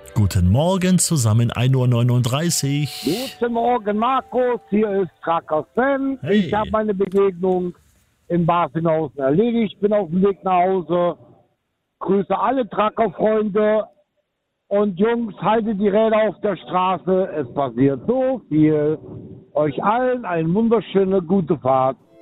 Guten Morgen zusammen, 1:39 Uhr. Guten Morgen, Markus. Hier ist Tracker Sven. Hey. Ich habe meine Begegnung in Barfinghausen erledigt. Bin auf dem Weg nach Hause. Grüße alle Tracker-Freunde. Und Jungs, haltet die Räder auf der Straße. Es passiert so viel. Euch allen eine wunderschöne, gute Fahrt.